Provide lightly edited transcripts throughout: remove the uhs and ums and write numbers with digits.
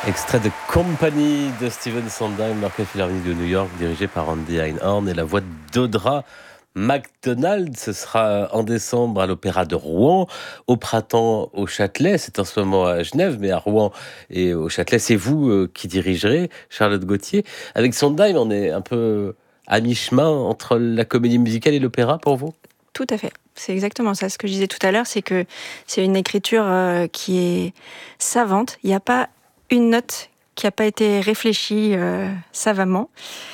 Extrait de Company de Stephen Sondheim, l'Orchestre Philharmonique de New York, dirigé par Andy Einhorn, et la voix d'Audra McDonald. Ce sera en décembre à l'Opéra de Rouen, au printemps au Châtelet. C'est en ce moment à Genève, mais à Rouen et au Châtelet, c'est vous qui dirigerez, Charlotte Gauthier. Avec Sondheim, on est un peu à mi-chemin entre la comédie musicale et l'opéra pour vous ? Tout à fait. C'est exactement ça. Ce que je disais tout à l'heure, c'est que c'est une écriture qui est savante. Il n'y a pas une note qui n'a pas été réfléchie savamment.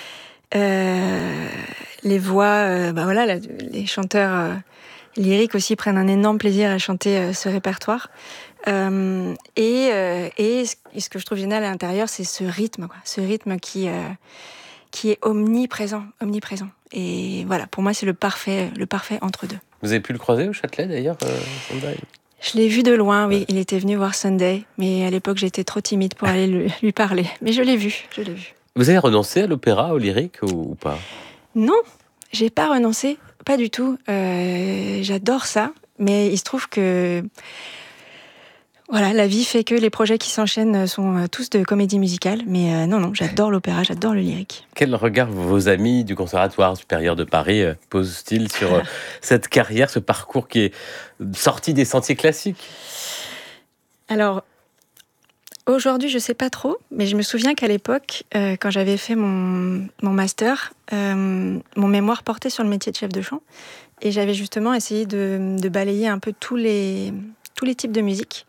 Les voix, les chanteurs lyriques aussi prennent un énorme plaisir à chanter ce répertoire. Et ce que je trouve génial à l'intérieur, c'est ce rythme, ce rythme qui est omniprésent. Et voilà, pour moi, c'est le parfait entre deux. Vous avez pu le croiser au Châtelet d'ailleurs, Sondheim ? Je l'ai vu de loin, oui. Il était venu voir Sunday, mais à l'époque, j'étais trop timide pour aller lui parler. Mais je l'ai vu. Vous avez renoncé à l'opéra, au lyrique ou pas ? Non, j'ai pas renoncé, pas du tout. J'adore ça, mais il se trouve que voilà, la vie fait que les projets qui s'enchaînent sont tous de comédie musicale. Mais non, j'adore l'opéra, j'adore le lyrique. Quel regard vos amis du Conservatoire supérieur de Paris posent-ils sur cette carrière, ce parcours qui est sorti des sentiers classiques ? Alors, aujourd'hui, je sais pas trop, mais je me souviens qu'à l'époque, quand j'avais fait mon master, mon mémoire portait sur le métier de chef de chant. Et j'avais justement essayé de balayer un peu tous les types de musique.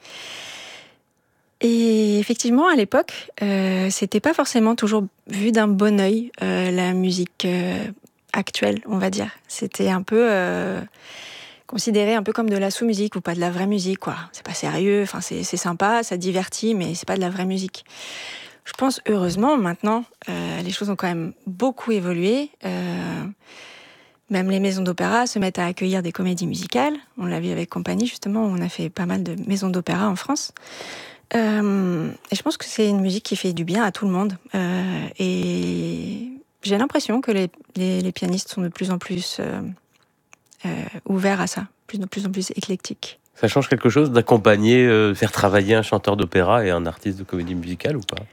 Et effectivement, à l'époque, c'était pas forcément toujours vu d'un bon œil, la musique actuelle, on va dire. C'était un peu considéré un peu comme de la sous-musique ou pas de la vraie musique, quoi. C'est pas sérieux, enfin c'est sympa, ça divertit, mais c'est pas de la vraie musique. Je pense, heureusement, maintenant, les choses ont quand même beaucoup évolué. Même les maisons d'opéra se mettent à accueillir des comédies musicales. On l'a vu avec Compagnie, justement, où on a fait pas mal de maisons d'opéra en France. Et je pense que c'est une musique qui fait du bien à tout le monde. Et j'ai l'impression que les pianistes sont de plus en plus ouverts à ça, de plus en plus éclectiques. Ça change quelque chose d'accompagner, faire travailler un chanteur d'opéra et un artiste de comédie musicale ou pas ?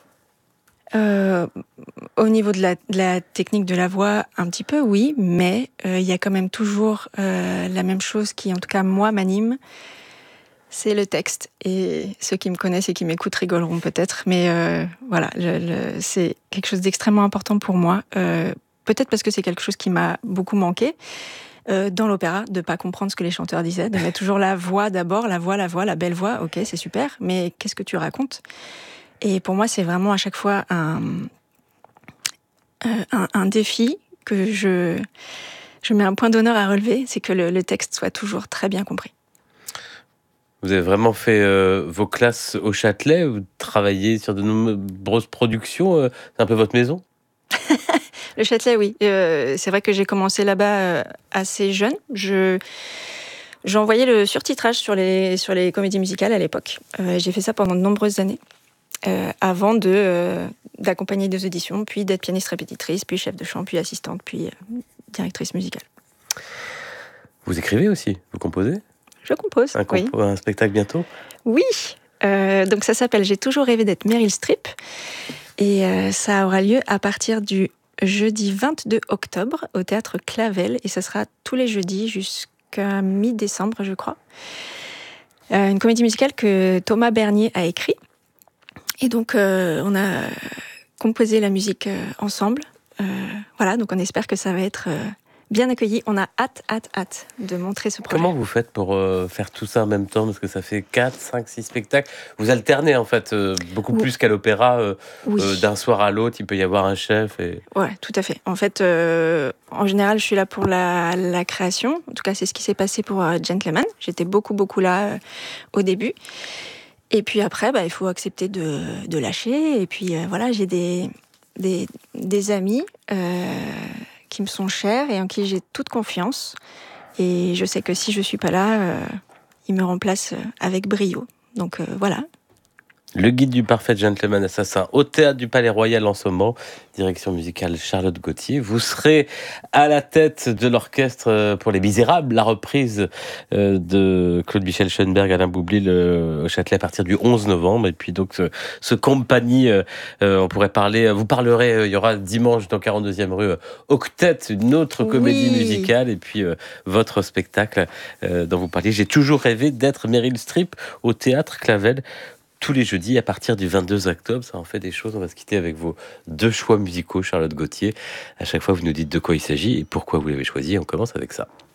Au niveau de la technique de la voix, un petit peu, oui, mais il y a quand même toujours la même chose qui, en tout cas, moi, m'anime, c'est le texte. Et ceux qui me connaissent et qui m'écoutent rigoleront peut-être, mais voilà, c'est quelque chose d'extrêmement important pour moi. Peut-être parce que c'est quelque chose qui m'a beaucoup manqué dans l'opéra, de pas comprendre ce que les chanteurs disaient, de mettre toujours la voix d'abord, la voix, la belle voix, ok, c'est super, mais qu'est-ce que tu racontes ? Et pour moi, c'est vraiment à chaque fois un défi que je mets un point d'honneur à relever, c'est que le texte soit toujours très bien compris. Vous avez vraiment fait vos classes au Châtelet, vous travaillez sur de nombreuses productions, c'est un peu votre maison ? Le Châtelet, oui. C'est vrai que j'ai commencé là-bas assez jeune. J'envoyais le surtitrage sur les comédies musicales à l'époque. J'ai fait ça pendant de nombreuses années. Avant d'accompagner des auditions, puis d'être pianiste répétitrice, puis chef de chant, puis assistante, puis directrice musicale. Vous écrivez aussi, vous composez ? Je compose, oui. Un spectacle bientôt ? Oui, donc ça s'appelle « J'ai toujours rêvé d'être Meryl Streep » et ça aura lieu à partir du jeudi 22 octobre au Théâtre Clavel et ça sera tous les jeudis jusqu'à mi-décembre, je crois. Une comédie musicale que Thomas Bernier a écrite. Et donc, on a composé la musique ensemble. Voilà, donc on espère que ça va être bien accueilli. On a hâte de montrer ce projet. Comment vous faites pour faire tout ça en même temps ? Parce que ça fait 4, 5, 6 spectacles. Vous alternez en fait, beaucoup plus qu'à l'opéra. Oui. D'un soir à l'autre, il peut y avoir un chef. Ouais, tout à fait. En fait, en général, je suis là pour la création. En tout cas, c'est ce qui s'est passé pour Gentleman. J'étais beaucoup là au début. Et puis après, il faut accepter de lâcher. Et puis voilà, j'ai des amis qui me sont chers et en qui j'ai toute confiance. Et je sais que si je suis pas là, ils me remplacent avec brio. Donc voilà. Le guide du parfait gentleman assassin au Théâtre du Palais Royal en ce moment. Direction musicale Charlotte Gauthier. Vous serez à la tête de l'orchestre pour Les Misérables, la reprise de Claude Michel Schoenberg, Alain Boublil au Châtelet à partir du 11 novembre. Et puis donc ce compagnie, on pourrait parler, vous parlerez, il y aura dimanche dans 42e rue Octet, une autre comédie musicale. Et puis votre spectacle dont vous parliez. J'ai toujours rêvé d'être Meryl Streep au Théâtre Clavel. Tous les jeudis à partir du 22 octobre, ça en fait des choses. On va se quitter avec vos 2 choix musicaux, Charlotte Gauthier. À chaque fois, vous nous dites de quoi il s'agit et pourquoi vous l'avez choisi. On commence avec ça.